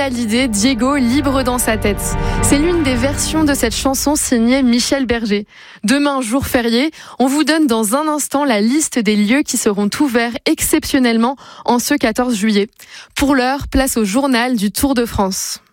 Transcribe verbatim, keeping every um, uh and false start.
Hallyday, Diego, libre dans sa tête. C'est l'une des versions de cette chanson signée Michel Berger. Demain, jour férié, on vous donne dans un instant la liste des lieux qui seront ouverts exceptionnellement en ce quatorze juillet. Pour l'heure, place au journal du Tour de France.